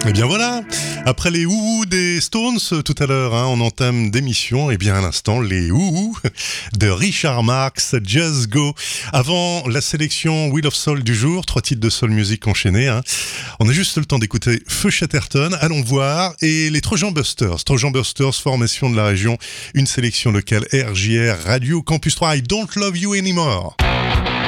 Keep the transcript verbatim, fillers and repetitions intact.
Et bien voilà, après les ouhou des Stones tout à l'heure, hein, on entame d'émission, et bien à l'instant les ouhou de Richard Marx, Just Go. Avant la sélection Wheel of Soul du jour, trois titres de soul music enchaînés. Hein. On a juste le temps d'écouter Feu Chatterton, allons voir, et les Trojan Busters. Trojan Busters, formation de la région, une sélection locale R J R Radio Campus trois, I Don't Love You Anymore.